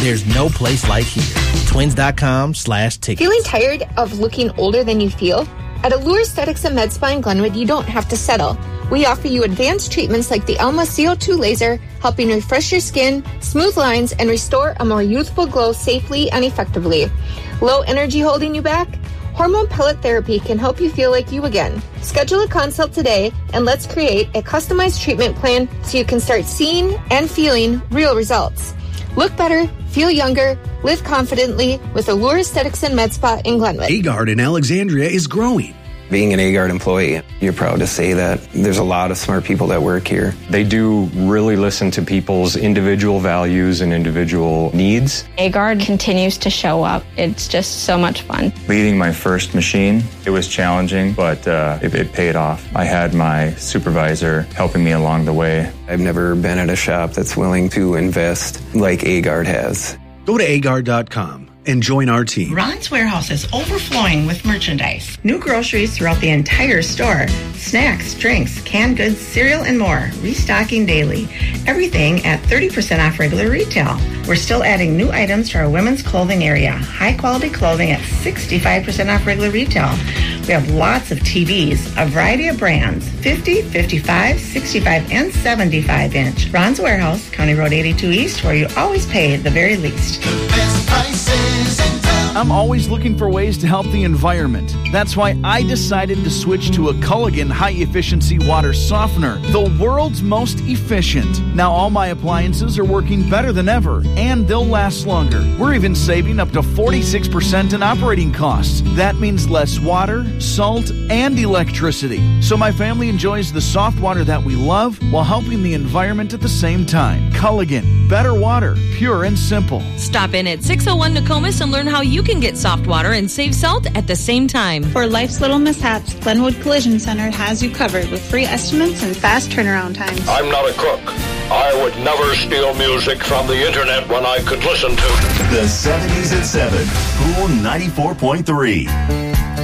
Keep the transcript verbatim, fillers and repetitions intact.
There's no place like here. Twins.com slash tickets. Feeling tired of looking older than you feel? At Allure Aesthetics and Med Spa in Glenwood, you don't have to settle. We offer you advanced treatments like the Elma C O two laser, helping refresh your skin, smooth lines, and restore a more youthful glow safely and effectively. Low energy holding you back? Hormone pellet therapy can help you feel like you again. Schedule a consult today and let's create a customized treatment plan so you can start seeing and feeling real results. Look better, feel younger, live confidently with Allure Aesthetics and Med Spa in Glenwood. Agard in Alexandria is growing. Being an Agard employee, you're proud to say that there's a lot of smart people that work here. They do really listen to people's individual values and individual needs. Agard continues to show up. It's just so much fun. Leading my first machine, it was challenging, but uh, it, it paid off. I had my supervisor helping me along the way. I've never been at a shop that's willing to invest like Agard has. Go to agard dot com and join our team. Ron's Warehouse is overflowing with merchandise. New groceries throughout the entire store. Snacks, drinks, canned goods, cereal, and more. Restocking daily. Everything at thirty percent off regular retail. We're still adding new items to our women's clothing area. High-quality clothing at sixty-five percent off regular retail. We have lots of T Vs, a variety of brands, fifty, fifty-five, sixty-five, and seventy-five inch. Ron's Warehouse, County Road eighty-two East, where you always pay the very least. The best prices in town. I'm always looking for ways to help the environment. That's why I decided to switch to a Culligan high-efficiency water softener, the world's most efficient. Now all my appliances are working better than ever, and they'll last longer. We're even saving up to forty-six percent in operating costs. That means less water, salt, and electricity. So my family enjoys the soft water that we love while helping the environment at the same time. Culligan, better water, pure and simple. Stop in at six oh one Nokomis and learn how you can get soft water and save salt at the same time. For life's little mishaps, Glenwood Collision Center has you covered with free estimates and fast turnaround times. I'm not a crook. I would never steal music from the internet when I could listen to The seventies at seven, Pool ninety-four point three.